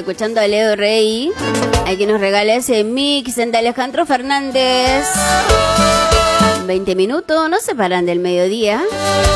escuchando a Leo Rey. Hay que nos regala ese mix de Alejandro Fernández. 20 minutos, no se paran del mediodía.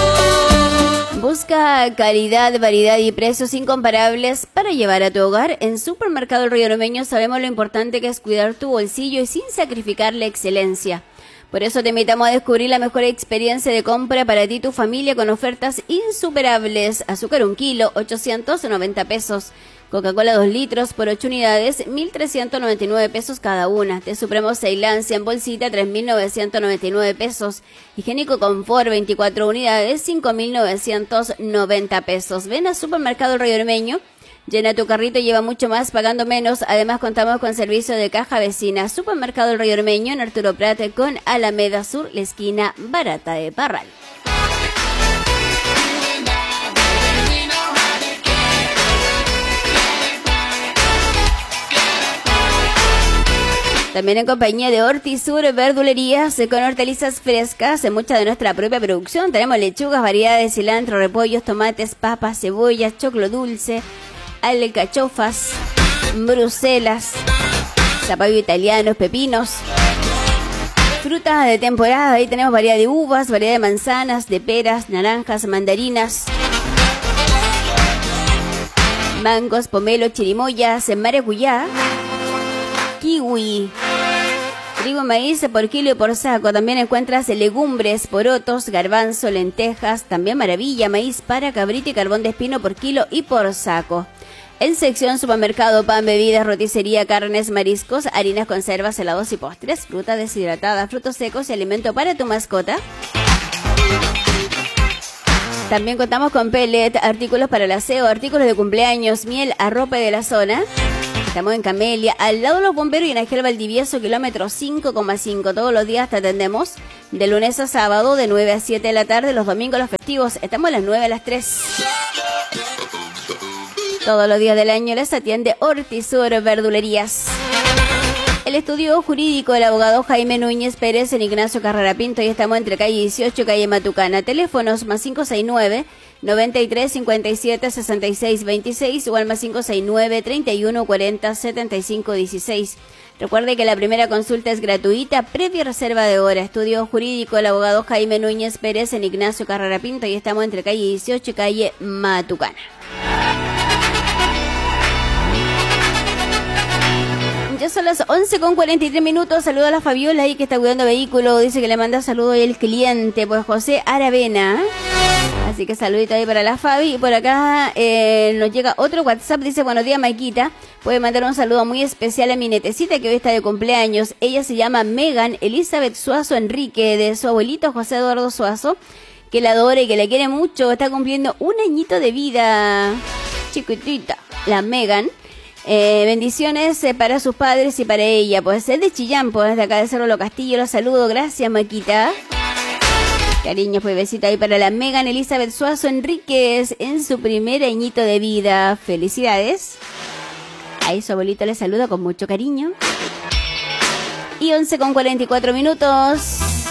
Busca calidad, variedad y precios incomparables para llevar a tu hogar. En Supermercado El Río Ormeño sabemos lo importante que es cuidar tu bolsillo y sin sacrificar la excelencia. Por eso te invitamos a descubrir la mejor experiencia de compra para ti y tu familia con ofertas insuperables. Azúcar 1 kilo, 890 pesos. Coca-Cola 2 litros por 8 unidades, 1.399 pesos cada una. Té Supremo Ceilán 100 bolsita, 3.999 pesos. Higiénico Confort 24 unidades, 5.990 pesos. Ven a Supermercado El Río Ormeño. Llena tu carrito y lleva mucho más pagando menos. Además contamos con servicio de caja vecina. Supermercado El Río Ormeño en Arturo Prat con Alameda Sur, la esquina barata de Parral. También en compañía de Hortisur Verdulerías con hortalizas frescas, en mucha de nuestra propia producción. Tenemos lechugas, variedades, cilantro, repollos, tomates, papas, cebollas, choclo dulce, alcachofas, bruselas, zapallo italiano, pepinos. Frutas de temporada, ahí tenemos variedad de uvas, variedad de manzanas, de peras, naranjas, mandarinas, mangos, pomelo, chirimoyas, maracuyá, kiwi, trigo, maíz por kilo y por saco. También encuentras legumbres, porotos, garbanzo, lentejas, también maravilla, maíz para cabrito y carbón de espino por kilo y por saco. En sección supermercado, pan, bebidas, roticería, carnes, mariscos, harinas, conservas, helados y postres, fruta deshidratada, frutos secos y alimento para tu mascota. También contamos con pellet, artículos para el aseo, artículos de cumpleaños, miel, arrope de la zona. Estamos en Camelia, al lado de los bomberos y en Ángel Valdivieso, kilómetro 5,5. Todos los días te atendemos, de lunes a sábado, de 9 a 7 de la tarde, los domingos, los festivos. Estamos a las 9 a las 3. Todos los días del año les atiende Hortisur Verdulerías. El estudio jurídico del abogado Jaime Núñez Pérez en Ignacio Carrera Pinto. Y estamos entre calle 18 y calle Matucana. Teléfonos más 569 93 57 66 26 o al más 569 31 40 75 16. Recuerde que la primera consulta es gratuita, previa reserva de hora. Estudio jurídico del abogado Jaime Núñez Pérez en Ignacio Carrera Pinto. Y estamos entre calle 18 y calle Matucana. Ya son las 11:43. Saludo a la Fabiola ahí que está cuidando vehículo. Dice que le manda saludo ahí el cliente, pues José Aravena. Así que saludito ahí para la Fabi. Y por acá nos llega otro WhatsApp. Dice, buenos días, Maikita. Puede mandar un saludo muy especial a mi netecita que hoy está de cumpleaños. Ella se llama Megan Elizabeth Suazo Enrique, de su abuelito José Eduardo Suazo, que la adora y que la quiere mucho. Está cumpliendo un añito de vida. Chiquitita, la Megan. Bendiciones para sus padres y para ella. Pues es de Chillán, pues de acá de Cerro Lo Castillo. Los saludo, gracias, Maquita. Cariños, pues besito ahí para la Megan Elizabeth Suazo Enríquez en su primer añito de vida. Felicidades. Ahí su abuelito le saluda con mucho cariño. Y 11:44.